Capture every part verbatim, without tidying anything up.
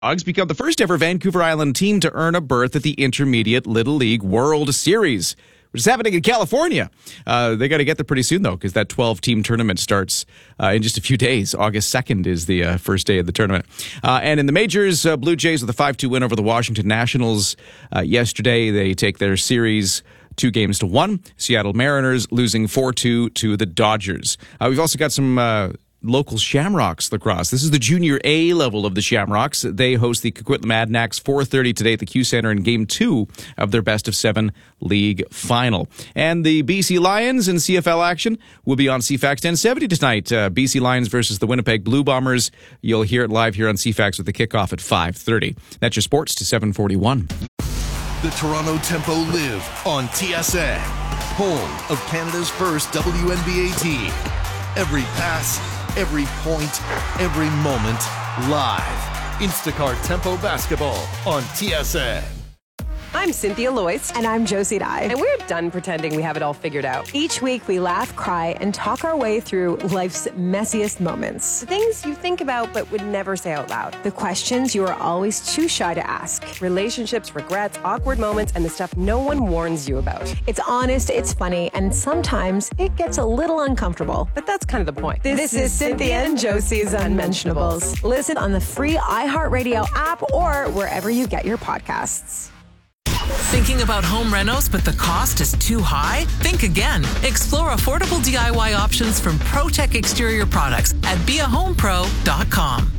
Dogs become the first ever Vancouver Island team to earn a berth at the Intermediate Little League World Series, which is happening in California. Uh, they got to get there pretty soon, though, because that twelve-team tournament starts uh, in just a few days. August second is the uh, first day of the tournament. Uh, and in the majors, uh, Blue Jays with a five two win over the Washington Nationals uh, yesterday. They take their series two games to one. Seattle Mariners losing four two to the Dodgers. Uh, we've also got some Uh, local Shamrocks lacrosse. This is the junior A level of the Shamrocks. They host the Coquitlam Adnacks four thirty today at the Q Center in game two of their best of seven league final. And the B C Lions in C F L action will be on C FAX ten seventy tonight. Uh, B C Lions versus the Winnipeg Blue Bombers. You'll hear it live here on C FAX with the kickoff at five thirty. That's your sports to seven forty-one. The Toronto Tempo live on T S N, home of Canada's first W N B A team. Every pass, every point, every moment, live. Instacart Tempo Basketball on T S N. I'm Cynthia Loyce. And I'm Josie Dye. And we're done pretending we have it all figured out. Each week we laugh, cry, and talk our way through life's messiest moments. The things you think about but would never say out loud. The questions you are always too shy to ask. Relationships, regrets, awkward moments, and the stuff no one warns you about. It's honest, it's funny, and sometimes it gets a little uncomfortable. But that's kind of the point. This, this is, is Cynthia and Josie's Unmentionables. Listen on the free iHeartRadio app or wherever you get your podcasts. Thinking about home renos, but the cost is too high? Think again. Explore affordable D I Y options from ProTech Exterior Products at be a home pro dot com.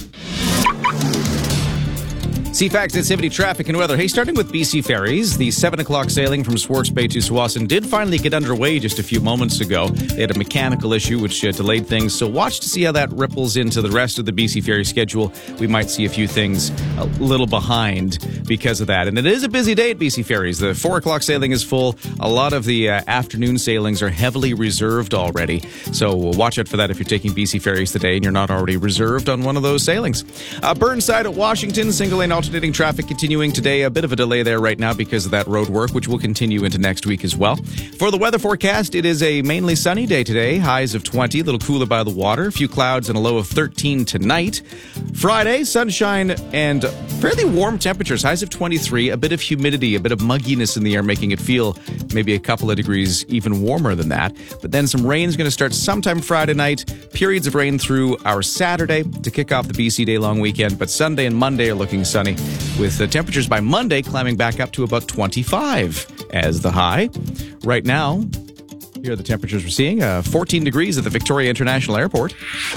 C FAX at seventy traffic and weather. Hey, starting with B C Ferries, the seven o'clock sailing from Swartz Bay to Tsawwassen did finally get underway just a few moments ago. They had a mechanical issue which uh, delayed things, so watch to see how that ripples into the rest of the B C Ferry schedule. We might see a few things a little behind because of that. And it is a busy day at B C Ferries. The four o'clock sailing is full. A lot of the uh, afternoon sailings are heavily reserved already, so watch out for that if you're taking B C Ferries today and you're not already reserved on one of those sailings. Uh, Burnside at Washington, single lane alternating traffic continuing today. A bit of a delay there right now because of that road work, which will continue into next week as well. For the weather forecast, it is a mainly sunny day today. Highs of twenty, a little cooler by the water. A few clouds and a low of thirteen tonight. Friday, sunshine and fairly warm temperatures. Highs of twenty-three, a bit of humidity, a bit of mugginess in the air, making it feel maybe a couple of degrees even warmer than that. But then some rain is going to start sometime Friday night. Periods of rain through our Saturday to kick off the B C Day long weekend. But Sunday and Monday are looking sunny, with the temperatures by Monday climbing back up to about twenty-five as the high. Right now, here are the temperatures we're seeing. Uh, fourteen degrees at the Victoria International Airport.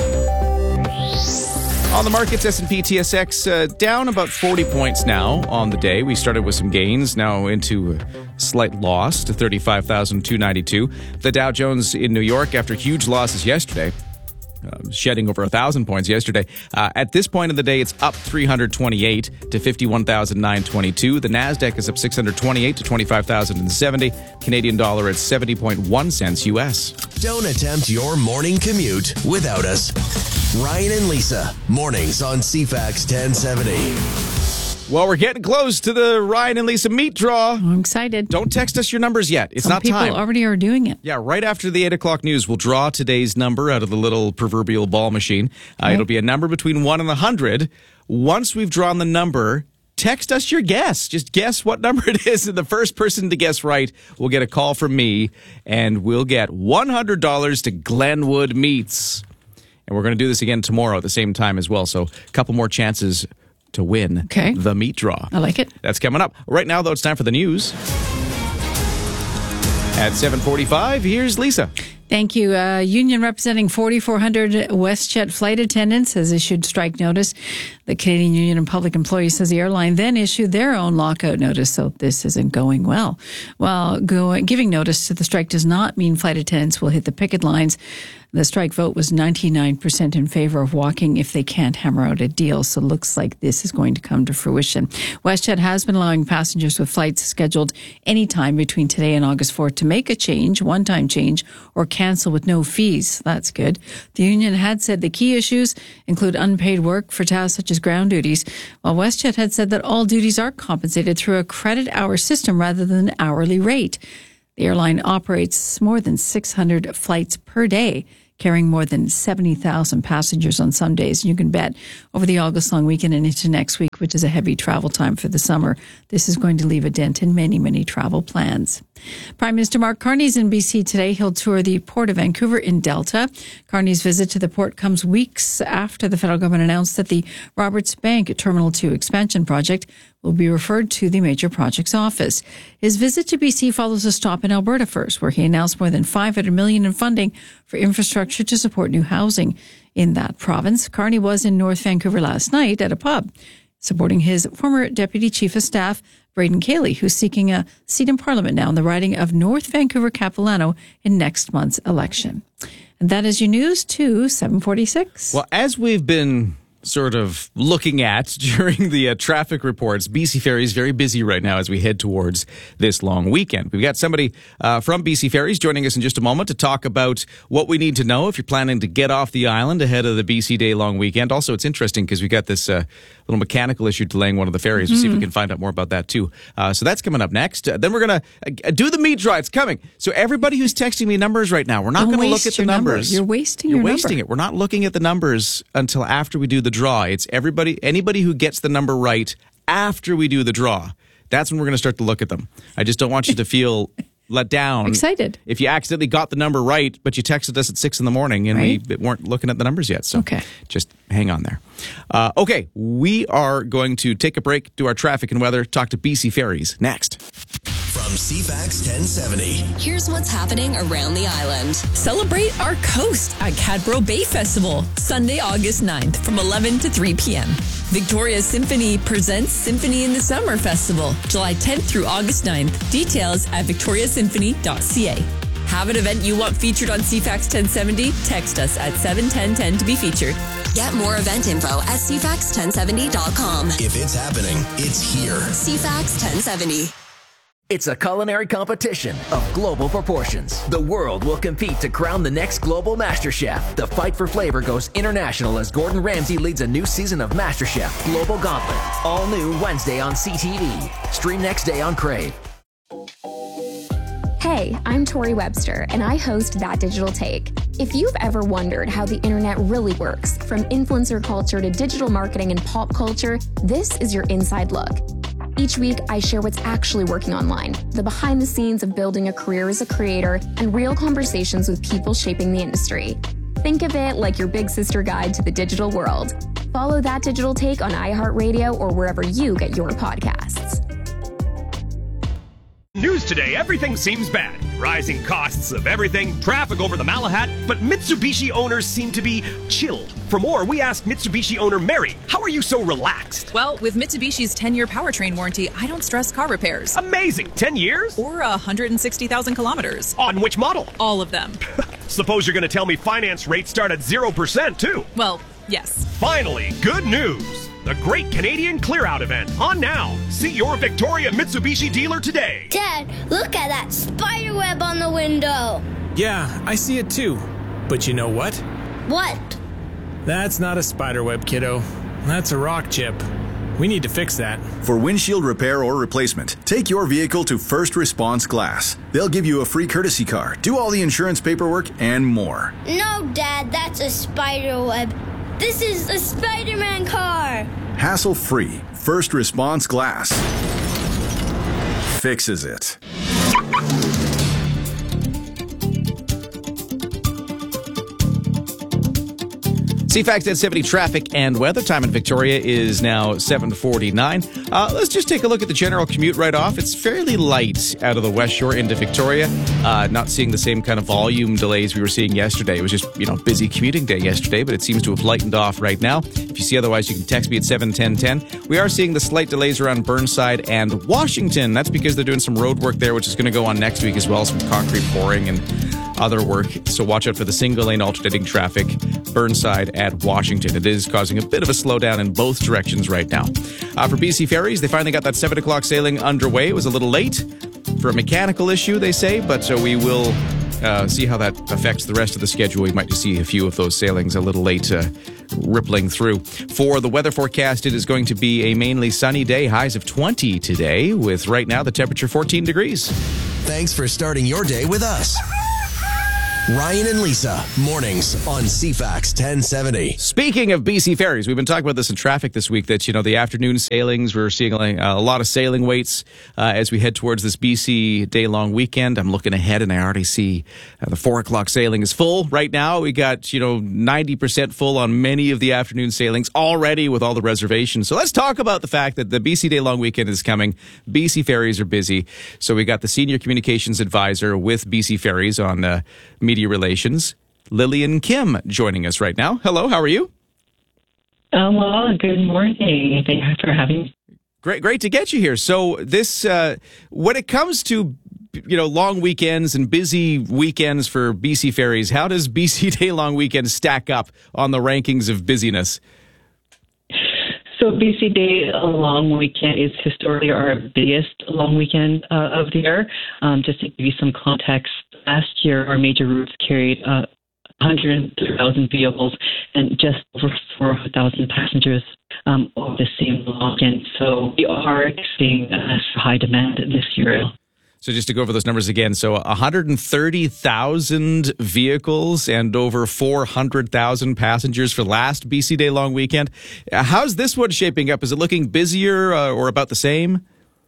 On the markets, S and P T S X uh, down about forty points now on the day. We started with some gains, now into a slight loss to thirty-five thousand two hundred ninety-two. The Dow Jones in New York, after huge losses yesterday, Uh, shedding over one thousand points yesterday. Uh, at this point of the day, it's up three hundred twenty-eight to fifty-one thousand nine hundred twenty-two. The NASDAQ is up six hundred twenty-eight to twenty-five thousand seventy. Canadian dollar at seventy point one cents U S. Don't attempt your morning commute without us. Ryan and Lisa, mornings on C FAX ten seventy. Well, we're getting close to the Ryan and Lisa meat draw. I'm excited. Don't text us your numbers yet. It's Some not people time. already are doing it. Yeah, right after the eight o'clock news, we'll draw today's number out of the little proverbial ball machine. Uh, Okay. It'll be a number between one and one hundred. Once we've drawn the number, text us your guess. Just guess what number it is, and the first person to guess right will get a call from me, and we'll get one hundred dollars to Glenwood Meats. And we're going to do this again tomorrow at the same time as well, so a couple more chances to win Okay. the meat draw. I like it. That's coming up. Right now, though, it's time for the news. At seven forty-five, here's Lisa. Thank you. Uh, union representing forty-four hundred WestJet flight attendants has issued strike notice. The Canadian Union of Public Employees says the airline then issued their own lockout notice, so this isn't going well. While go, giving notice to the strike does not mean flight attendants will hit the picket lines. The strike vote was ninety-nine percent in favor of walking if they can't hammer out a deal. So it looks like this is going to come to fruition. WestJet has been allowing passengers with flights scheduled anytime between today and August fourth to make a change, one-time change, or cancel with no fees. That's good. The union had said the key issues include unpaid work for tasks such as ground duties, while WestJet had said that all duties are compensated through a credit hour system rather than an hourly rate. The airline operates more than six hundred flights per day. carrying more than seventy thousand passengers on some days. You can bet over the August long weekend and into next week, which is a heavy travel time for the summer, this is going to leave a dent in many, many travel plans. Prime Minister Mark Carney's in B C today. He'll tour the Port of Vancouver in Delta. Carney's visit to the port comes weeks after the federal government announced that the Roberts Bank Terminal two expansion project will be referred to the Major Projects Office. His visit to B C follows a stop in Alberta first, where he announced more than five hundred million dollars in funding for infrastructure to support new housing in that province. Carney was in North Vancouver last night at a pub, supporting his former Deputy Chief of Staff, Braden Cayley, who's seeking a seat in Parliament now in the riding of North Vancouver-Capilano in next month's election. And that is your news to seven forty-six. Well, as we've been sort of looking at during the uh, traffic reports, B C Ferries very busy right now as we head towards this long weekend. We've got somebody uh, from B C Ferries joining us in just a moment to talk about what we need to know if you're planning to get off the island ahead of the B C Day long weekend. Also, it's interesting because we got this uh, little mechanical issue delaying one of the ferries. We'll mm-hmm. see if we can find out more about that too. Uh, so that's coming up next. Uh, then we're going to uh, do the meat draw. It's coming. So everybody who's texting me numbers right now, we're not going to look at the numbers. Number. You're wasting You're your wasting number. it. We're not looking at the numbers until after we do the draw. It's everybody, anybody who gets the number right after we do the draw. That's when we're going to start to look at them. I just don't want you to feel let down. Excited. If you accidentally got the number right, but you texted us at six in the morning and right. we weren't looking at the numbers yet. So okay. just hang on there. Uh, okay, we are going to take a break, do our traffic and weather, talk to B C Ferries next. From C FAX ten seventy. Here's what's happening around the island. Celebrate our coast at Cadbro Bay Festival, Sunday, August ninth from eleven to three p.m. Victoria Symphony presents Symphony in the Summer Festival, July tenth through August ninth. Details at victoria symphony dot c a. Have an event you want featured on C FAX ten seventy? Text us at seven one zero one zero to be featured. Get more event info at c fax ten seventy dot com. If it's happening, it's here. C FAX ten seventy. It's a culinary competition of global proportions. The world will compete to crown the next global Master Chef. The fight for flavor goes international as Gordon Ramsay leads a new season of MasterChef Global Gauntlet. All new Wednesday on C T V. Stream next day on Crave. Hey, I'm Tori Webster, and I host That Digital Take. If you've ever wondered how the internet really works, from influencer culture to digital marketing and pop culture, this is your inside look. Each week, I share what's actually working online, the behind the scenes of building a career as a creator, and real conversations with people shaping the industry. Think of it like your big sister guide to the digital world. Follow That Digital Take on iHeartRadio or wherever you get your podcasts. News today, everything seems bad. Rising costs of everything, traffic over the Malahat, but Mitsubishi owners seem to be chilled. For more, we asked Mitsubishi owner Mary, how are you so relaxed? Well, with Mitsubishi's ten-year powertrain warranty, I don't stress car repairs. Amazing! ten years? Or one hundred sixty thousand kilometers. On which model? All of them. Suppose you're going to tell me finance rates start at zero percent, too. Well, yes. Finally, good news! The Great Canadian Clear Out event, on now. See your Victoria Mitsubishi dealer today. Dad, look at that spider web on the window. Yeah, I see it too. But you know what? What? That's not a spider web, kiddo. That's a rock chip. We need to fix that. For windshield repair or replacement, take your vehicle to First Response Glass. They'll give you a free courtesy car, do all the insurance paperwork, and more. No, Dad, that's a spider web. This is a Spider-Man car. Hassle-free. First Response Glass fixes it. C FAX ten seventy traffic and weather. Time in Victoria is now seven forty-nine. Uh, let's just take a look at the general commute right off. It's fairly light out of the West Shore into Victoria. Uh, not seeing the same kind of volume delays we were seeing yesterday. It was just, you know, busy commuting day yesterday, but it seems to have lightened off right now. If you see otherwise, you can text me at seven ten ten. We are seeing the slight delays around Burnside and Washington. That's because they're doing some road work there, which is going to go on next week as well, some concrete pouring and other work. So watch out for the single lane alternating traffic, Burnside at Washington. It is causing a bit of a slowdown in both directions right now. Uh, for B C Ferries, they finally got that seven o'clock sailing underway. It was a little late for a mechanical issue, they say, but uh, we will uh, see how that affects the rest of the schedule. We might just see a few of those sailings a little late uh, rippling through. For the weather forecast, it is going to be a mainly sunny day, highs of twenty today, with right now the temperature fourteen degrees. Thanks for starting your day with us. Ryan and Lisa, mornings on C FAX ten seventy. Speaking of B C ferries, we've been talking about this in traffic this week, that, you know, the afternoon sailings, we're seeing uh, a lot of sailing waits uh, as we head towards this B C day-long weekend. I'm looking ahead and I already see uh, the four o'clock sailing is full right now. We got, you know, ninety percent full on many of the afternoon sailings already with all the reservations. So let's talk about the fact that the B C day-long weekend is coming. B C ferries are busy. So we got the Senior Communications Advisor with B C Ferries on uh, media relations, Lillian Kim, joining us right now. Hello, how are you? Um, well, good morning. Thank you for having me. Great, great to get you here. So this, uh, when it comes to, you know, long weekends and busy weekends for B C ferries, how does B C Day Long Weekend stack up on the rankings of busyness? So B C Day Long Weekend is historically our biggest long weekend uh, of the year. Um, just to give you some context, last year our major routes carried uh, one hundred three thousand vehicles and just over four thousand passengers um, over the same weekend. So we are seeing uh, high demand this year. So just to go over those numbers again, so one hundred thirty thousand vehicles and over four hundred thousand passengers for last B C Day Long Weekend. How's this one shaping up? Is it looking busier uh, or about the same?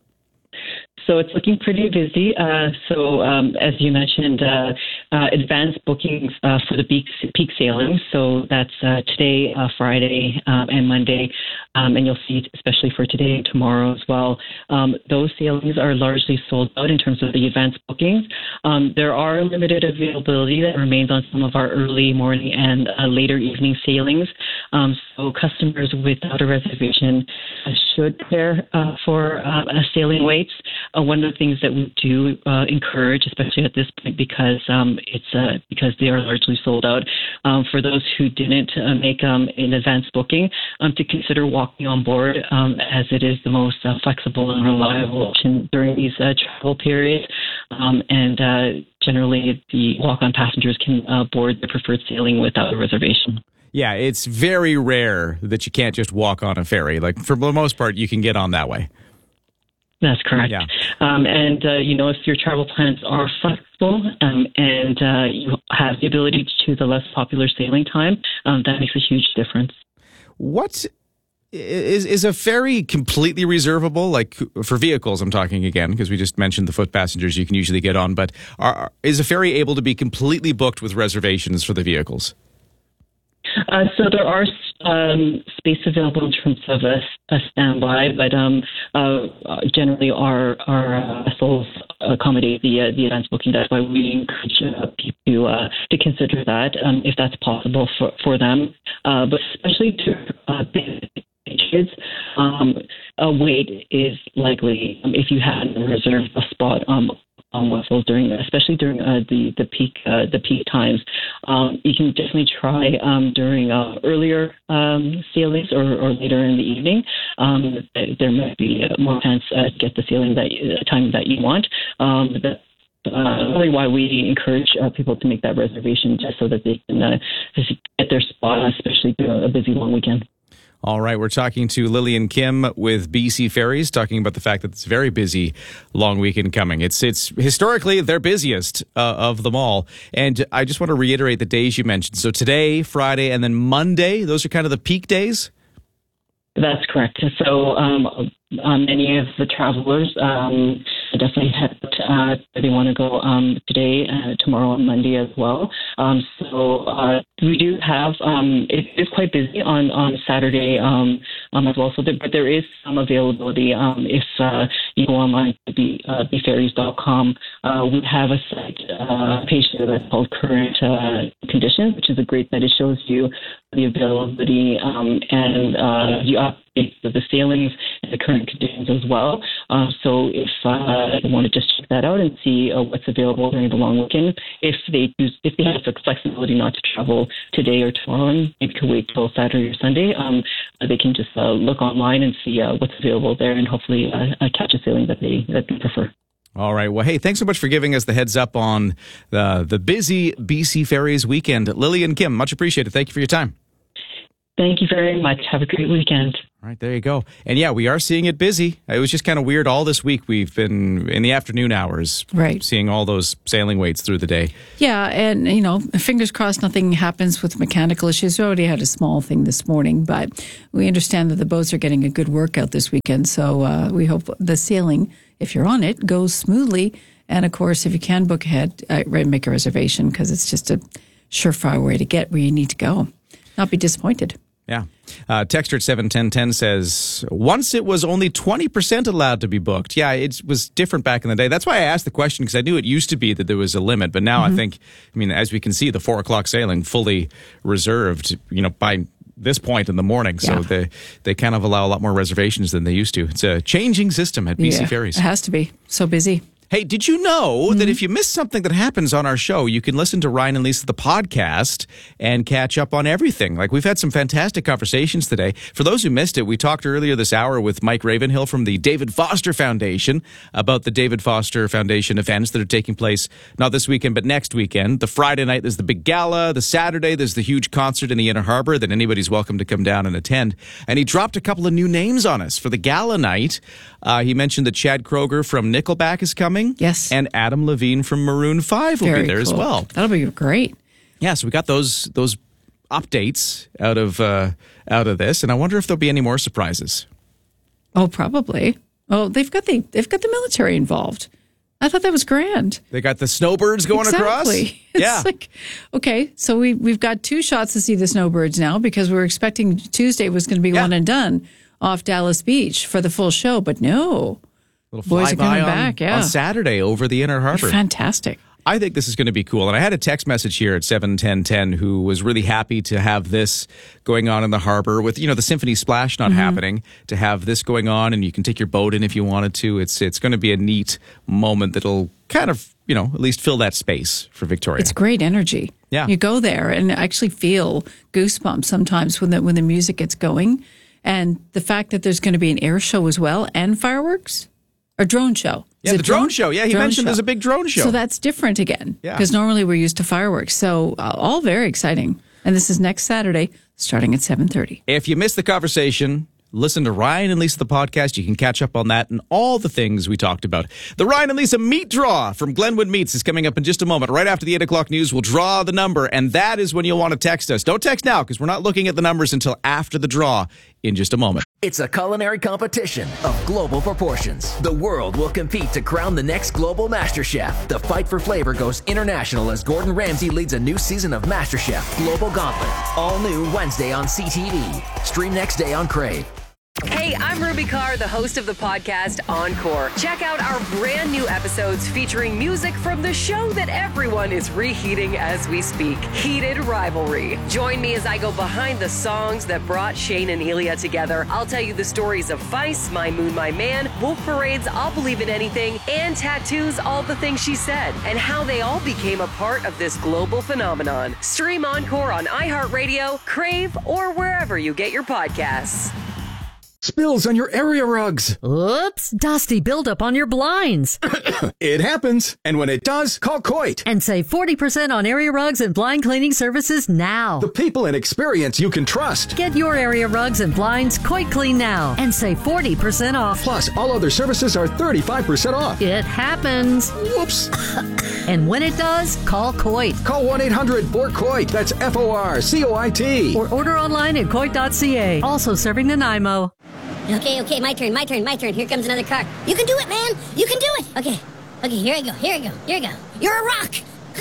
So it's looking pretty busy. Uh, so um, as you mentioned, uh, uh, advanced bookings uh, for the peak, peak sailings. So that's uh, today, uh, Friday, um, and Monday. Um, and you'll see, especially for today and tomorrow as well, um, those sailings are largely sold out in terms of the advanced bookings. Um, there are limited availability that remains on some of our early morning and uh, later evening sailings. Um, so customers without a reservation uh, should prepare uh, for uh, sailing waits. Uh, one of the things that we do uh, encourage, especially at this point, because um, it's uh, because they are largely sold out, um, for those who didn't uh, make um, an advance booking, um, to consider walking on board, um, as it is the most uh, flexible and reliable option during these uh, travel periods. Um, and uh, generally, the walk-on passengers can uh, board their preferred sailing without a reservation. Yeah, it's very rare that you can't just walk on a ferry. Like, for the most part, you can get on that way. That's correct. Yeah. Um, and, uh, you know, if your travel plans are flexible um, and uh, you have the ability to choose a less popular sailing time, um, that makes a huge difference. What is, is a ferry completely reservable? Like, for vehicles, I'm talking again, because we just mentioned the foot passengers you can usually get on, but are, is a ferry able to be completely booked with reservations for the vehicles? Uh, so there are um, space available in terms of a, a standby, but um, uh, generally our our uh, vessels accommodate the uh, the advance booking. That's why we encourage uh, people to uh, to consider that um, if that's possible for for them. Uh, but especially to uh, kids, um, a wait is likely um, if you hadn't reserved a spot um, on vessels during, especially during uh, the the peak uh, the peak times. Um, you can definitely try um, during uh, earlier um, sailings or, or later in the evening. Um, there might be more chance uh, to get the sailing that uh, time that you want. Um, that's uh, really why we encourage uh, people to make that reservation, just so that they can uh, get their spot, especially during a busy long weekend. All right, we're talking to Lillian Kim with B C Ferries, talking about the fact that it's a very busy long weekend coming. It's it's historically their busiest uh, of them all. And I just want to reiterate the days you mentioned. So today, Friday, and then Monday, those are kind of the peak days? That's correct. So um, um, many of the travelers um, definitely head uh, they want to go um, today, uh, tomorrow, and Monday as well. Um, so uh, we do have um, it is quite busy on on Saturday um, um, as well. So, there, but there is some availability um, if uh, you go online to b uh, b ferries dot com. Uh, we have a site uh, page there that's called Current uh, Conditions, which is a great site. It shows you the availability um, and uh, the updates of the sailings and the current conditions as well. Uh, so if uh, you want to just check that out and see uh, what's available during the long weekend, if they choose, if they have the flexibility not to travel today or tomorrow and maybe could wait till Saturday or Sunday, um, they can just uh, look online and see uh, what's available there and hopefully uh, catch a sailing that they that they prefer. All right. Well, hey, thanks so much for giving us the heads up on the, the busy B C Ferries weekend. Lillian Kim, much appreciated. Thank you for your time. Thank you very much. Have a great weekend. All right, there you go. And yeah, we are seeing it busy. It was just kind of weird all this week. We've been in the afternoon hours, right, seeing all those sailing weights through the day. Yeah, and, you know, fingers crossed nothing happens with mechanical issues. We already had a small thing this morning, but we understand that the boats are getting a good workout this weekend. So uh, we hope the sailing, if you're on it, goes smoothly. And, of course, if you can book ahead, uh, make a reservation because it's just a surefire way to get where you need to go. Not be disappointed. Yeah. Uh, Texter at seven ten ten says, once it was only twenty percent allowed to be booked. Yeah, it was different back in the day. That's why I asked the question, because I knew it used to be that there was a limit. But now mm-hmm. I think, I mean, as we can see, the four o'clock sailing fully reserved, you know, by this point in the morning. So yeah. they, they kind of allow a lot more reservations than they used to. It's a changing system at B C yeah, Ferries. It has to be. So busy. Hey, did you know mm-hmm. that if you miss something that happens on our show, you can listen to Ryan and Lisa, the podcast, and catch up on everything? Like, we've had some fantastic conversations today. For those who missed it, we talked earlier this hour with Mike Ravenhill from the David Foster Foundation about the David Foster Foundation events that are taking place not this weekend, but next weekend. The Friday night, there's the big gala. The Saturday, there's the huge concert in the Inner Harbor that anybody's welcome to come down and attend. And he dropped a couple of new names on us for the gala night. Uh, he mentioned that Chad Kroeger from Nickelback is coming. Yes. And Adam Levine from Maroon five will Very be there cool. as well. That'll be great. Yeah, so we got those those updates out of uh, out of this, and I wonder if there'll be any more surprises. Oh, probably. Oh, they've got the they've got the military involved. I thought that was grand. They got the snowbirds going exactly. across? It's yeah. Like, okay, so we, we've got two shots to see the snowbirds now because we were expecting Tuesday was going to be yeah. one and done off Dallas Beach for the full show, but no. Little Boys are coming on, back, yeah. on Saturday over the Inner Harbor. Fantastic. I think this is going to be cool. And I had a text message here at seven ten ten who was really happy to have this going on in the harbor with, you know, the Symphony Splash not mm-hmm. happening, to have this going on, and you can take your boat in if you wanted to. It's it's going to be a neat moment that'll kind of, you know, at least fill that space for Victoria. It's great energy. Yeah. You go there and actually feel goosebumps sometimes when the, when the music gets going. And the fact that there's going to be an air show as well and fireworks. A drone show. Is yeah, the drone, drone show. Yeah, he drone mentioned show. there's a big drone show. So that's different again. Yeah. Because normally we're used to fireworks. So uh, all very exciting. And this is next Saturday, starting at seven thirty. If you missed the conversation, listen to Ryan and Lisa, the podcast. You can catch up on that and all the things we talked about. The Ryan and Lisa Meat Draw from Glenwood Meats is coming up in just a moment. Right after the eight o'clock news, we'll draw the number, and that is when you'll want to text us. Don't text now, because we're not looking at the numbers until after the draw in just a moment. It's a culinary competition of global proportions. The world will compete to crown the next global master chef. The fight for flavor goes international as Gordon Ramsay leads a new season of MasterChef Global Gauntlet. All new Wednesday on C T V. Stream next day on Crave. Hey, I'm Ruby Carr, the host of the podcast Encore. Check out our brand new episodes featuring music from the show that everyone is reheating as we speak, Heated Rivalry. Join me as I go behind the songs that brought Shane and Elia together. I'll tell you the stories of Vice, My Moon, My Man, Wolf Parade's I'll Believe in Anything, and Tattoo's All the Things She Said, and how they all became a part of this global phenomenon. Stream Encore on iHeartRadio, Crave, or wherever you get your podcasts. Spills on your area rugs. Oops, dusty buildup on your blinds. It happens. And when it does, call Coit. And save forty percent on area rugs and blind cleaning services now. The people and experience you can trust. Get your area rugs and blinds Coit Clean now and save forty percent off. Plus, all other services are thirty-five percent off. It happens. Whoops. And when it does, call Coit. Call one eight hundred four C O I T. That's F O R C O I T. Or order online at coit dot c a. Also serving Nanaimo. Okay, okay, my turn, my turn, my turn. Here comes another car. You can do it, man. You can do it. Okay, okay, here I go, here I go, here I go. You're a rock.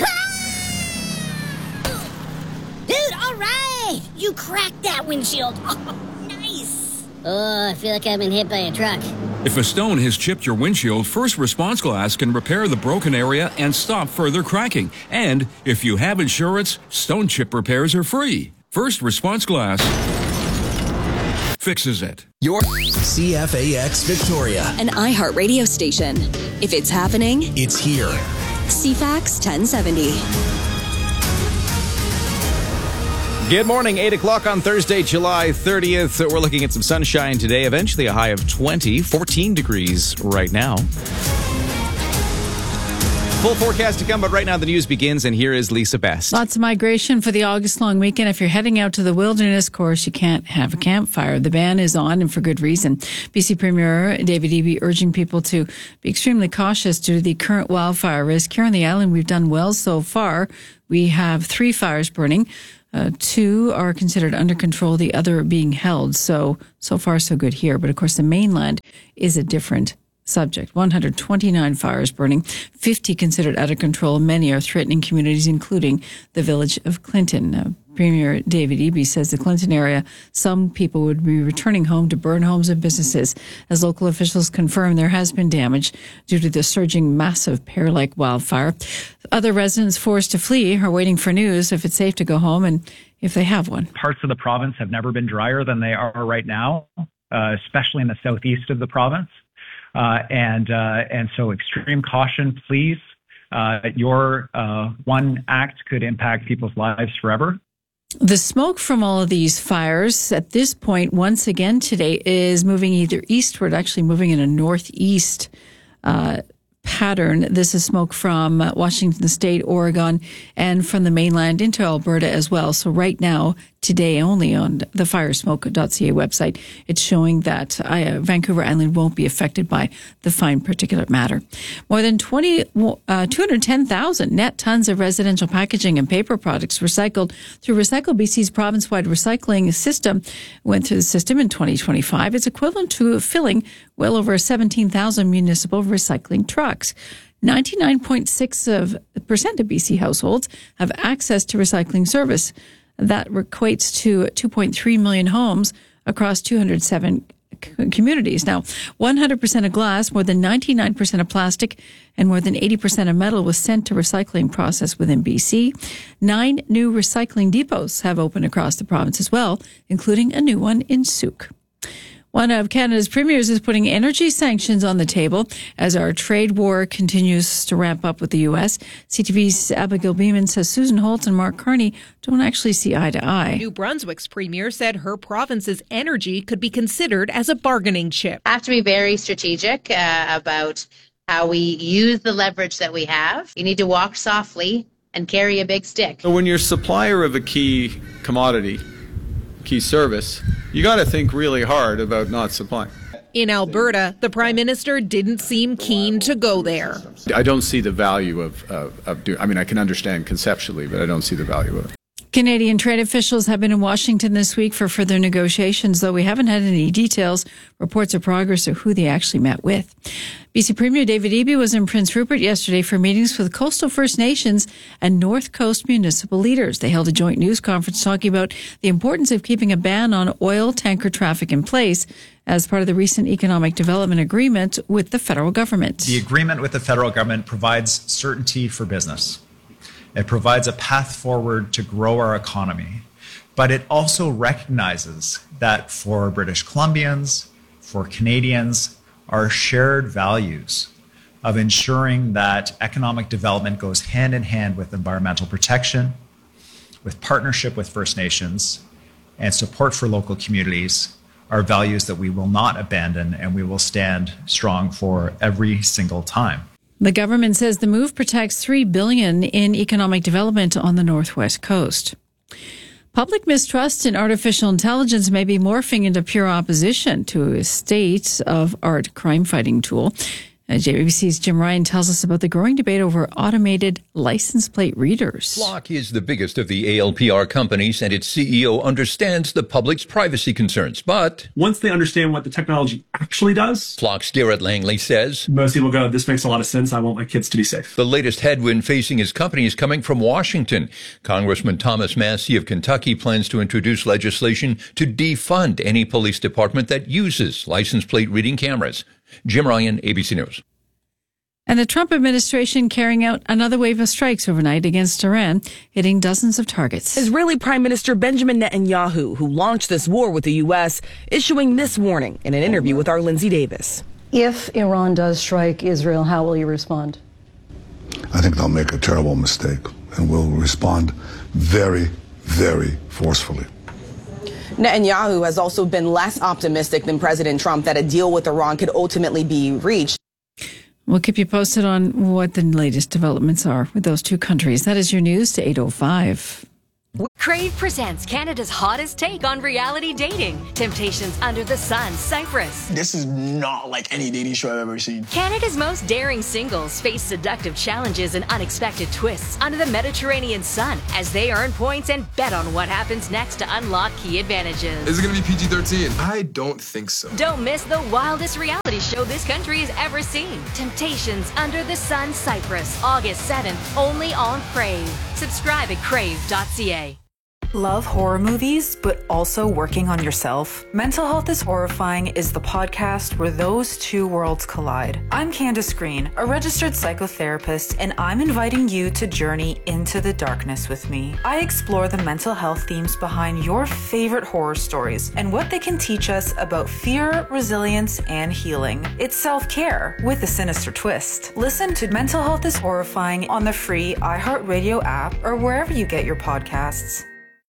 Dude, all right. You cracked that windshield. Oh, nice. Oh, I feel like I've been hit by a truck. If a stone has chipped your windshield, First Response Glass can repair the broken area and stop further cracking. And if you have insurance, stone chip repairs are free. First Response Glass fixes it. Your C F A X Victoria. An iHeart radio station. If it's happening, it's here. C FAX ten seventy. Good morning, eight o'clock on Thursday, July thirtieth. We're looking at some sunshine today, eventually a high of twenty, fourteen degrees right now. Full forecast to come, but right now the news begins, and here is Lisa Best. Lots of migration for the August long weekend. If you're heading out to the wilderness, of course, you can't have a campfire. The ban is on, and for good reason. B C Premier David Eby urging people to be extremely cautious due to the current wildfire risk. Here on the island, we've done well so far. We have three fires burning. Uh, two are considered under control, the other being held. So, so far, so good here. But of course, the mainland is a different subject. one hundred twenty-nine fires burning, fifty considered out of control. Many are threatening communities, including the village of Clinton. Uh, Premier David Eby says the Clinton area, some people would be returning home to burn homes and businesses. As local officials confirm, there has been damage due to the surging massive pear-like wildfire. Other residents forced to flee are waiting for news if it's safe to go home and if they have one. Parts of the province have never been drier than they are right now, uh, especially in the southeast of the province. Uh, and uh, and so extreme caution, please. Uh, your uh, one act could impact people's lives forever. The smoke from all of these fires at this point, once again today, is moving either eastward, actually moving in a northeast uh, pattern. This is smoke from Washington State, Oregon, and from the mainland into Alberta as well. So right now, today only on the firesmoke dot c a website, it's showing that uh, Vancouver Island won't be affected by the fine particulate matter. More than twenty, uh, two hundred ten thousand net tons of residential packaging and paper products recycled through Recycle B C's province-wide recycling system went through the system in twenty twenty-five. It's equivalent to filling well over seventeen thousand municipal recycling trucks. ninety-nine point six percent of B C households have access to recycling service. That equates to two point three million homes across two hundred seven c- communities. Now, one hundred percent of glass, more than ninety-nine percent of plastic, and more than eighty percent of metal was sent to recycling process within B C. Nine new recycling depots have opened across the province as well, including a new one in Souk. One of Canada's premiers is putting energy sanctions on the table as our trade war continues to ramp up with the U S. C T V's Abigail Beeman says Susan Holt and Mark Carney don't actually see eye to eye. New Brunswick's premier said her province's energy could be considered as a bargaining chip. Have to be very strategic uh, about how we use the leverage that we have. You need to walk softly and carry a big stick. So when you're supplier of a key commodity, key service, you got to think really hard about not supplying. In Alberta, the Prime Minister didn't seem keen to go there. I don't see the value of, of, of doing, I mean, I can understand conceptually, but I don't see the value of it. Canadian trade officials have been in Washington this week for further negotiations, though we haven't had any details, reports of progress, or who they actually met with. B C Premier David Eby was in Prince Rupert yesterday for meetings with coastal First Nations and North Coast municipal leaders. They held a joint news conference talking about the importance of keeping a ban on oil tanker traffic in place as part of the recent economic development agreement with the federal government. The agreement with the federal government provides certainty for business. It provides a path forward to grow our economy, but it also recognizes that for British Columbians, for Canadians, our shared values of ensuring that economic development goes hand in hand with environmental protection, with partnership with First Nations, and support for local communities are values that we will not abandon and we will stand strong for every single time. The government says the move protects three billion dollars in economic development on the Northwest Coast. Public mistrust in artificial intelligence may be morphing into pure opposition to a state-of-art crime-fighting tool. Uh, J B C's Jim Ryan tells us about the growing debate over automated license plate readers. Flock is the biggest of the A L P R companies, and its C E O understands the public's privacy concerns. But once they understand what the technology actually does, Flock's Garrett Langley says, most people go, this makes a lot of sense. I want my kids to be safe. The latest headwind facing his company is coming from Washington. Congressman Thomas Massie of Kentucky plans to introduce legislation to defund any police department that uses license plate reading cameras. Jim Ryan, A B C News. And the Trump administration carrying out another wave of strikes overnight against Iran, hitting dozens of targets. Israeli Prime Minister Benjamin Netanyahu, who launched this war with the U S, issuing this warning in an interview with our Lindsay Davis. If Iran does strike Israel, how will you respond? I think they'll make a terrible mistake, and we'll respond very, very forcefully. Netanyahu has also been less optimistic than President Trump that a deal with Iran could ultimately be reached. We'll keep you posted on what the latest developments are with those two countries. That is your news to eight oh five. Crave presents Canada's hottest take on reality dating. Temptations Under the Sun, Cyprus. This is not like any dating show I've ever seen. Canada's most daring singles face seductive challenges and unexpected twists under the Mediterranean sun as they earn points and bet on what happens next to unlock key advantages. Is it going to be P G thirteen? I don't think so. Don't miss the wildest reality show this country has ever seen. Temptations Under the Sun, Cyprus, August seventh, only on Crave. Subscribe at crave dot c a. Love horror movies, but also working on yourself? Mental Health is Horrifying is the podcast where those two worlds collide. I'm Candace Green, a registered psychotherapist, and I'm inviting you to journey into the darkness with me. I explore the mental health themes behind your favorite horror stories and what they can teach us about fear, resilience, and healing. It's self-care with a sinister twist. Listen to Mental Health is Horrifying on the free iHeartRadio app or wherever you get your podcasts.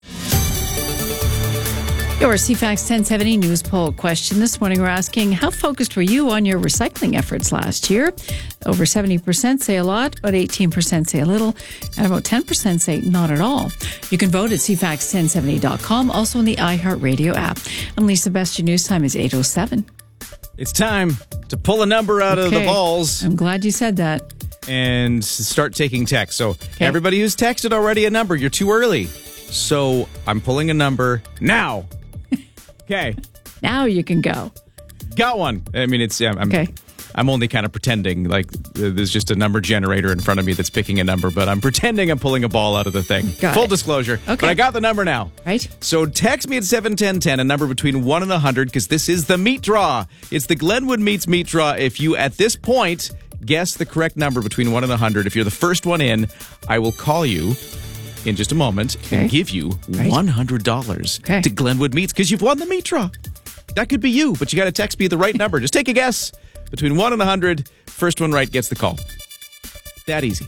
Your C FAX ten seventy news poll question this morning, we're asking, how focused were you on your recycling efforts last year? Over seventy percent say a lot, about eighteen percent say a little, and about ten percent say not at all. You can vote at c fax ten seventy dot com, also in the iHeartRadio app. I'm Lisa Best. Your news time is eight oh seven. It's time to pull a number out okay. of the balls. I'm glad you said that. And start taking text. So okay. Everybody who's texted already a number, you're too early. So I'm pulling a number now. Okay. Now you can go. Got one. I mean, it's, yeah, I'm, okay. I'm only kind of pretending like there's just a number generator in front of me that's picking a number, but I'm pretending I'm pulling a ball out of the thing. Got Full it. disclosure. Okay. But I got the number now. Right. So text me at seven ten ten, a number between one and one hundred, because this is the meat draw. It's the Glenwood Meats meat draw. If you, at this point, guess the correct number between one and one hundred, if you're the first one in, I will call you in just a moment okay. and give you right. one hundred dollars okay. to Glenwood Meats because you've won the meat draw. That could be you, but you got to text me the right number. Just take a guess between one and one hundred. First one right gets the call. That easy.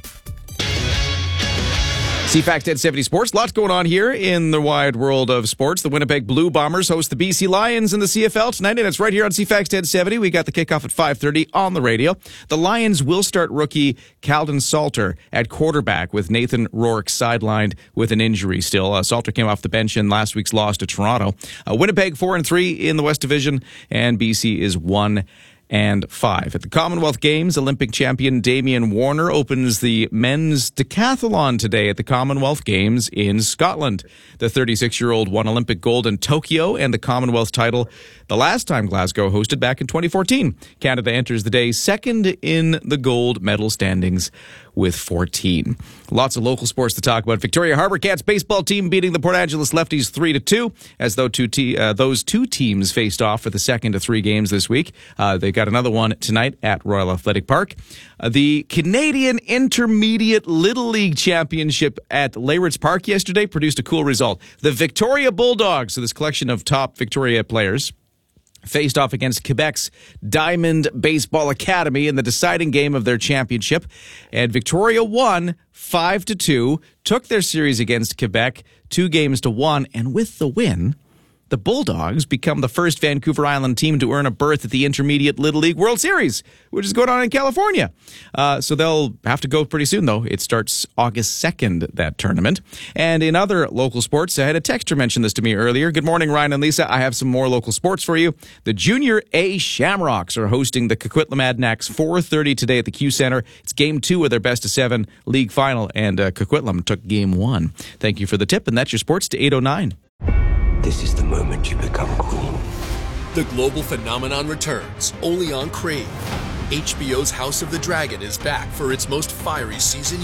C FAX ten seventy Sports. Lots going on here in the wide world of sports. The Winnipeg Blue Bombers host the B C Lions in the C F L tonight, and it's right here on C FAX ten seventy. We got the kickoff at five thirty on the radio. The Lions will start rookie Calden Salter at quarterback with Nathan Rourke sidelined with an injury still. Uh, Salter came off the bench in last week's loss to Toronto. Uh, Winnipeg four and three in the West Division, and B C is one and five. At the Commonwealth Games, Olympic champion Damian Warner opens the men's decathlon today at the Commonwealth Games in Scotland. The thirty-six-year-old won Olympic gold in Tokyo and the Commonwealth title the last time Glasgow hosted back in twenty fourteen. Canada enters the day second in the gold medal standings with fourteen. Lots of local sports to talk about. Victoria Harbour Cats baseball team beating the Port Angeles Lefties three to two as though two te- uh, those two teams faced off for the second of three games this week. Uh, they got another one tonight at Royal Athletic Park. Uh, the Canadian Intermediate Little League Championship at Leyritz Park yesterday produced a cool result. The Victoria Bulldogs, so this collection of top Victoria players, faced off against Quebec's Diamond Baseball Academy in the deciding game of their championship. And Victoria won five to two, took their series against Quebec two games to one, and with the win, the Bulldogs become the first Vancouver Island team to earn a berth at the Intermediate Little League World Series, which is going on in California. Uh, so they'll have to go pretty soon, though. It starts August second, that tournament. And in other local sports, I had a texter mention this to me earlier. Good morning, Ryan and Lisa. I have some more local sports for you. The Junior A Shamrocks are hosting the Coquitlam Adnacks four thirty today at the Q Center. It's game two of their best of seven league final, and uh, Coquitlam took game one. Thank you for the tip, and that's your sports to eight oh nine. This is the moment you become queen. The global phenomenon returns, only on Crave. H B O's House of the Dragon is back for its most fiery season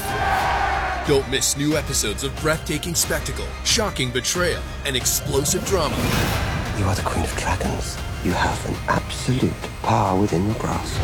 yet. Don't miss new episodes of breathtaking spectacle, shocking betrayal, and explosive drama. You are the Queen of Dragons. You have an absolute power within your grasp.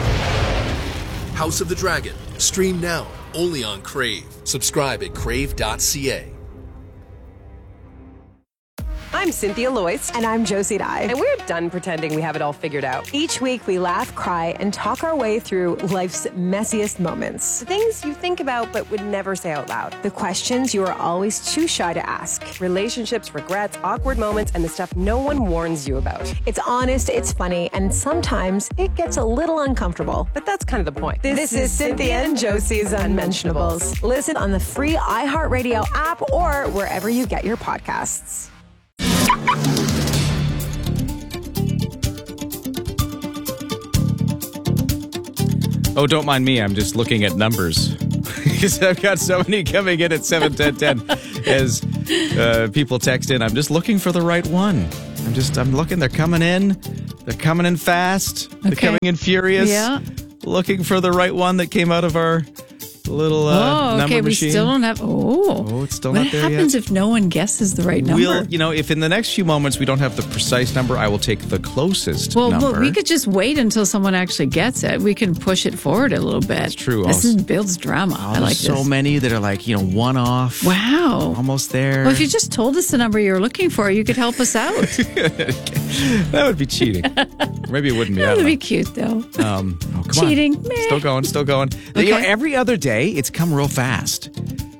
House of the Dragon. Stream now, only on Crave. Subscribe at crave dot c a. I'm Cynthia Loyce. And I'm Josie Dye. And we're done pretending we have it all figured out. Each week we laugh, cry, and talk our way through life's messiest moments. The things you think about but would never say out loud. The questions you are always too shy to ask. Relationships, regrets, awkward moments, and the stuff no one warns you about. It's honest, it's funny, and sometimes it gets a little uncomfortable. But that's kind of the point. This, this is Cynthia and Josie's Unmentionables. Listen on the free iHeartRadio app or wherever you get your podcasts. Oh, don't mind me. I'm just looking at numbers because I've got so many coming in at seven ten ten as uh, people text in. I'm just looking for the right one. I'm just, I'm looking. They're coming in. They're coming in fast. They're Okay. coming in furious. Yeah. Looking for the right one that came out of our little uh, oh, number okay. We machine. still don't have. Oh, Oh, it's still what not there yet. happens if no one guesses the right number? We'll, you know, if in the next few moments we don't have the precise number, I will take the closest well, number. well, we could just wait until someone actually gets it. We can push it forward a little bit. That's true. This Also- is, builds drama. Oh, I like there's so this. many that are like, you know, one off. Wow. Almost there. Well, if you just told us the number you were looking for, you could help us out. That would be cheating. Or maybe it wouldn't be. I That don't would know. be cute, though. Um, oh, come Cheating. on. Meh. Still going, still going. You know, Okay. every other day, it's come real fast.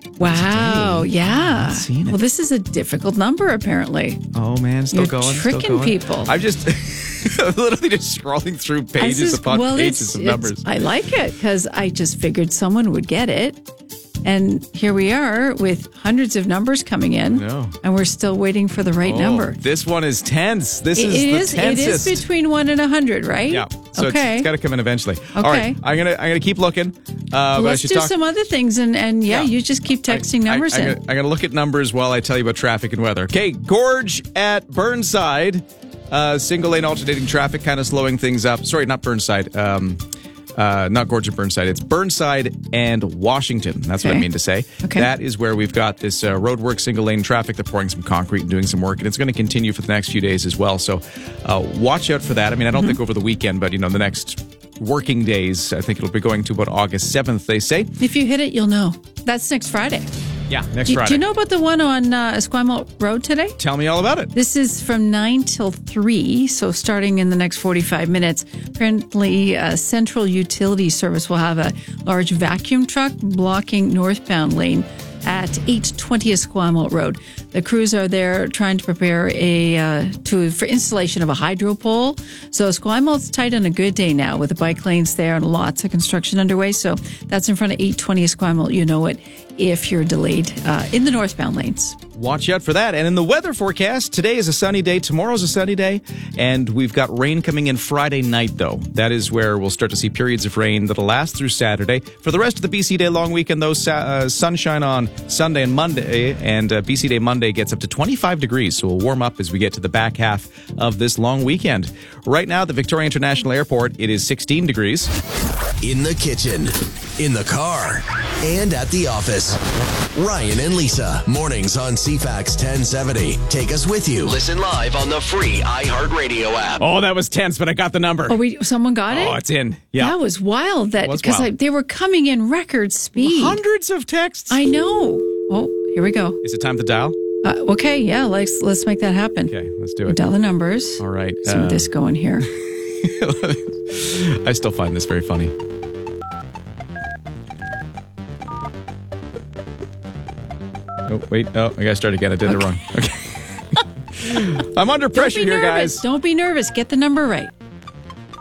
Wow. Today, Yeah. seen it. Well, this is a difficult number, apparently. Oh, man, still You're going. tricking still going. people. I'm just literally just scrolling through pages This is- upon well, pages it's- of it's- numbers. I like it because I just figured someone would get it. And here we are with hundreds of numbers coming in. know. And we're still waiting for the right Oh, number. This one is tense. This It is is, the it tensest. is between one and a hundred, right? Yeah. So okay. it's, it's got to come in eventually. All right. Okay. I'm gonna I'm gonna keep looking. Uh, but I Let's should do talk. some other things, and, and yeah, Yeah. you just keep texting I- numbers I, I'm in. Gonna, I'm gonna look at numbers while I tell you about traffic and weather. Okay, Gorge at Burnside. Uh, single lane alternating traffic, kind of slowing things up. Sorry, not Burnside. Um, uh, not Gorge at Burnside. It's Burnside and Washington. That's what I Okay. mean to say. Okay. That is where we've got this uh, roadwork single lane traffic. They're pouring some concrete and doing some work, and it's going to continue for the next few days as well. So uh, watch out for that. I mean, I don't Mm-hmm. think over the weekend, but you know, the next working days, I think it'll be going to about August seventh, they say. If you hit it, you'll know. That's next Friday. Yeah, next Do, Friday. do you know about the one on uh, Esquimalt Road today? Tell me all about it. This is from nine till three, so starting in the next forty-five minutes. Apparently, uh, Central Utility Service will have a large vacuum truck blocking northbound lane at eight twenty Esquimalt Road. The crews are there trying to prepare a uh, to for installation of a hydro pole. So Esquimalt's tight on a good day now with the bike lanes there and lots of construction underway. So that's in front of eight twenty Esquimalt. You know it if you're delayed uh, in the northbound lanes. Watch out for that. And in the weather forecast, today is a sunny day, tomorrow's a sunny day, and we've got rain coming in Friday night, though. That is where we'll start to see periods of rain that'll last through Saturday. For the rest of the B C Day long weekend, though, sa- uh, sunshine on Sunday and Monday, and uh, B C Day Monday gets up to twenty-five degrees, so we'll warm up as we get to the back half of this long weekend. Right now, at the Victoria International Airport, it is sixteen degrees. In the kitchen, in the car, and at the office. Ryan and Lisa, mornings on C FAX ten seventy. Take us with you. Listen live on the free iHeartRadio app. Oh, that was tense, but I got the number. Oh, we someone got it? Oh, it's in. Yeah. That was wild. That It was because wild. they were coming in record speed. Hundreds of texts. I know. Oh, here we go. Is it time to dial? Uh, okay, yeah, let's let's make that happen. Okay, let's do We it. dial the numbers. All right. Some uh, of this going here. I still find this very funny. Oh, wait. Oh, I got to start again. I did it wrong. Okay. I'm under pressure Don't be here, nervous. guys. Don't be nervous. Get the number right.